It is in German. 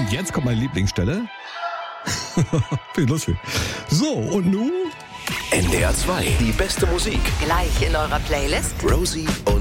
Und jetzt kommt meine Lieblingsstelle. Viel lustig. So, und nun? NDR 2, die beste Musik. Gleich in eurer Playlist. Rosie und